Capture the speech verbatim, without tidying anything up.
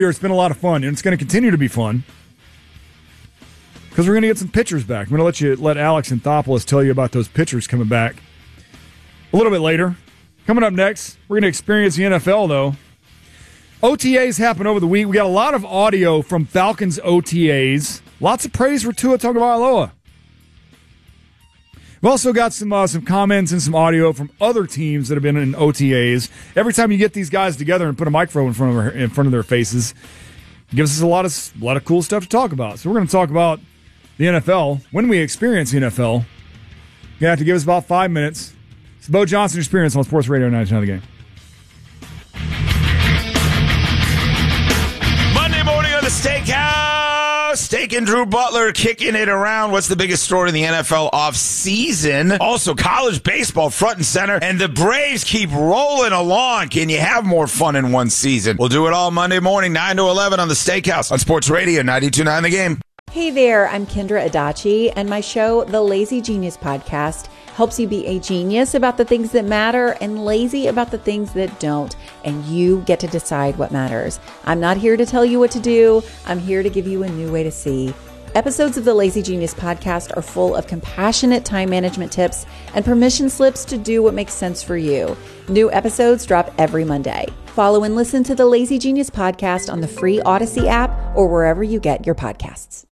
It's been a lot of fun, and it's going to continue to be fun because we're going to get some pitchers back. I'm going to let you let Alex Anthopoulos tell you about those pitchers coming back a little bit later. Coming up next, we're going to experience the N F L, though. O T As happened over the week. We got a lot of audio from Falcons O T As. Lots of praise for Tua Tagovailoa. We've also got some uh, some comments and some audio from other teams that have been in O T As. Every time you get these guys together and put a microphone in front of their, in front of their faces, it gives us a lot of a lot of cool stuff to talk about. So we're going to talk about the N F L when we experience the N F L. You have to give us about five minutes. It's the Bo Johnson Experience on Sports Radio ninety-nine The Game. Monday morning on the Steakhouse. Steak and Drew Butler kicking it around. What's the biggest story in the N F L off-season? Also, college baseball front and center. And the Braves keep rolling along. Can you have more fun in one season? We'll do it all Monday morning, nine to eleven on the Steakhouse on Sports Radio ninety-two point nine The Game. Hey there, I'm Kendra Adachi, and my show, The Lazy Genius Podcast, helps you be a genius about the things that matter and lazy about the things that don't, and you get to decide what matters. I'm not here to tell you what to do. I'm here to give you a new way to see. Episodes of the Lazy Genius Podcast are full of compassionate time management tips and permission slips to do what makes sense for you. New episodes drop every Monday. Follow and listen to the Lazy Genius Podcast on the free Odyssey app or wherever you get your podcasts.